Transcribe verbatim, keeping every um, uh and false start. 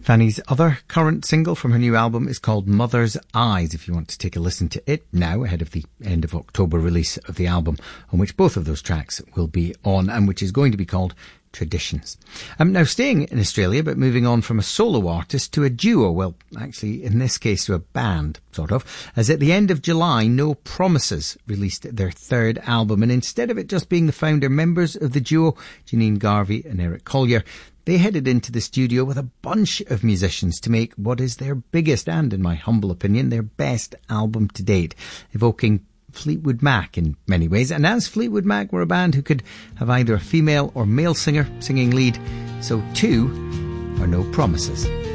Fanny's other current single from her new album is called Mother's Eyes, if you want to take a listen to it now, ahead of the end of October release of the album, on which both of those tracks will be on, and which is going to be called Traditions. Um, now, staying in Australia, but moving on from a solo artist to a duo, well, actually, in this case, to a band, sort of, as at the end of July, No Promises released their third album, and instead of it just being the founder members of the duo, Janine Garvey and Eric Collier, they headed into the studio with a bunch of musicians to make what is their biggest and, in my humble opinion, their best album to date, evoking Fleetwood Mac in many ways. And as Fleetwood Mac were a band who could have either a female or male singer singing lead, so too are No Promises.